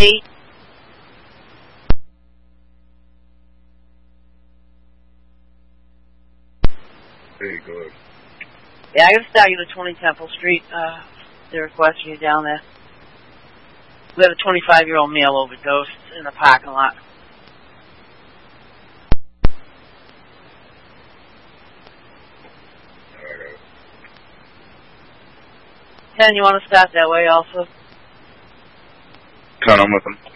Hey, good. Yeah, I gotta start you to 20 Temple Street. They're requesting you down there. We had a 25-year-old male overdosed in the parking lot. Ken, you want to start that way also? Ken, I'm with him.